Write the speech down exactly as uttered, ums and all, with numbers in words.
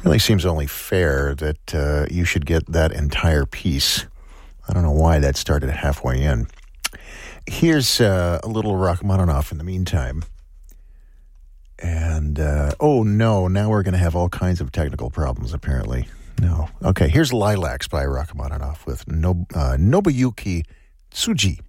Really seems only fair that uh, you should get that entire piece. I don't know why that started halfway in. Here's uh, a little Rachmaninoff in the meantime. And, uh, oh no, now we're going to have all kinds of technical problems, apparently. No. Okay, here's Lilacs by Rachmaninoff with Nob- uh, Nobuyuki Tsuji.